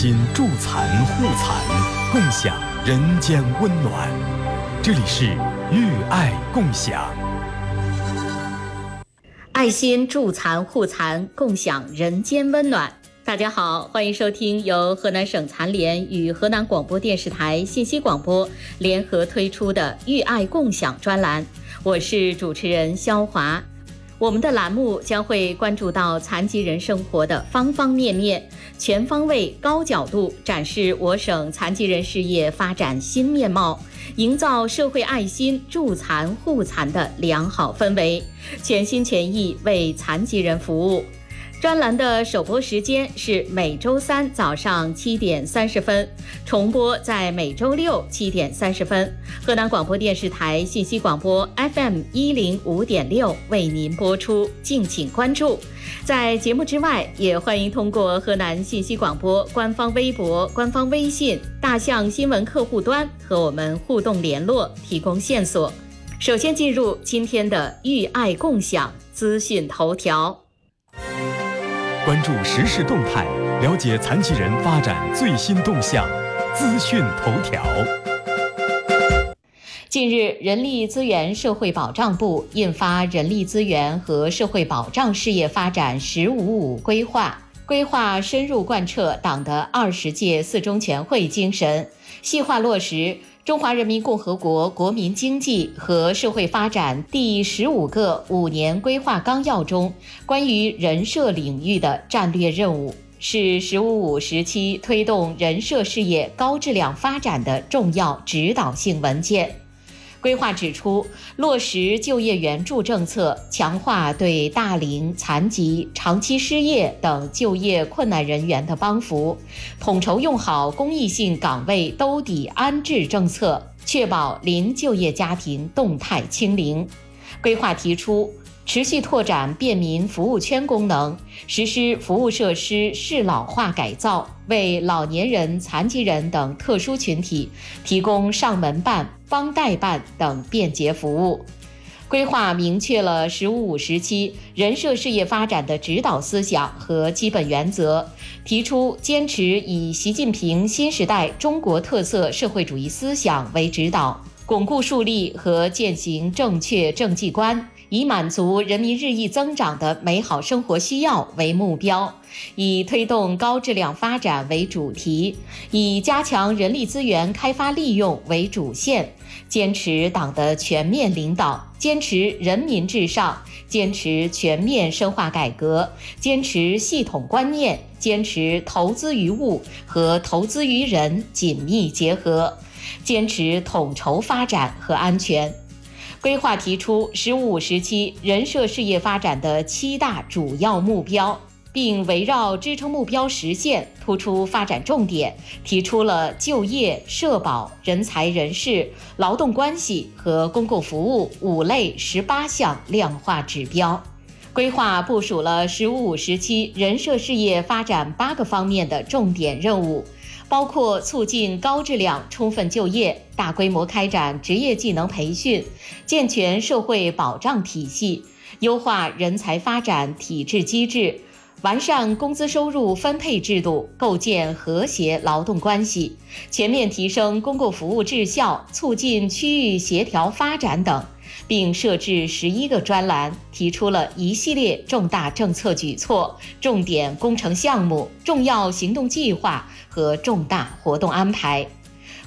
心助残护残，共享人间温暖。这里是寓爱共享。 爱心助残护残，共享人间温暖。大家好，欢迎收听由河南省残联与河南广播电视台信息广播联合推出的寓爱共享专栏，我是主持人肖华。我们的栏目将会关注到残疾人生活的方方面面，全方位高角度展示我省残疾人事业发展新面貌，营造社会爱心助残护残的良好氛围，全心全意为残疾人服务。专栏的首播时间是每周三早上7点30分，重播在每周六7点30分。河南广播电视台信息广播 FM105.6 为您播出，敬请关注。在节目之外，也欢迎通过河南信息广播官方微博、官方微信、大象新闻客户端和我们互动联络，提供线索。首先进入今天的寓爱共享资讯头条。 关注时事动态，了解残疾人发展最新动向。资讯头条。 近日，人力资源社会保障部印发《人力资源和社会保障事业发展“15·5”规划》，规划深入贯彻党的20届四中全会精神，细化落实中华人民共和国国民经济和社会发展第15个5年规划纲要中关于人社领域的战略任务，是“15·5”时期推动人社事业高质量发展的重要指导性文件。规划指出，落实就业援助政策，强化对大龄、残疾、长期失业等就业困难人员的帮扶，统筹用好公益性岗位兜底安置政策，确保零就业家庭动态清零。规划提出，持续拓展便民服务圈功能，实施服务设施适老化改造，为老年人、残疾人等特殊群体提供上门办、帮代办等便捷服务。规划明确了“15·5”时期人社事业发展的指导思想和基本原则，提出坚持以习近平新时代中国特色社会主义思想为指导，巩固树立和践行正确政绩观，以满足人民日益增长的美好生活需要为目标，以推动高质量发展为主题，以加强人力资源开发利用为主线，坚持党的全面领导，坚持人民至上，坚持全面深化改革，坚持系统观念，坚持投资于物和投资于人紧密结合，坚持统筹发展和安全。规划提出“15·5”时期人社事业发展的7大主要目标，并围绕支撑目标实现突出发展重点，提出了就业、社保、人才人事、劳动关系和公共服务5类18项量化指标。规划部署了“15·5”时期人社事业发展8个方面的重点任务，包括促进高质量充分就业，大规模开展职业技能培训，健全社会保障体系，优化人才发展体制机制，完善工资收入分配制度，构建和谐劳动关系，全面提升公共服务质效，促进区域协调发展等，并设置11个专栏，提出了一系列重大政策举措、重点工程项目、重要行动计划和重大活动安排。